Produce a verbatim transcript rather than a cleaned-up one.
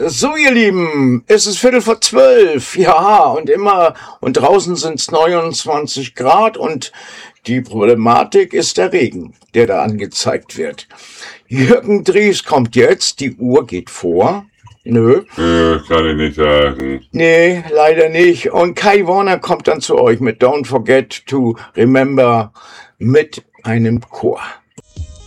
So, ihr Lieben, es ist Viertel vor zwölf, ja, und immer, und draußen sind es neunundzwanzig Grad und die Problematik ist der Regen, der da angezeigt wird. Jürgen Dries kommt jetzt, die Uhr geht vor. Nö. Äh, kann ich nicht sagen. Nee, leider nicht. Und Kai Warner kommt dann zu euch mit Don't Forget to Remember mit einem Chor.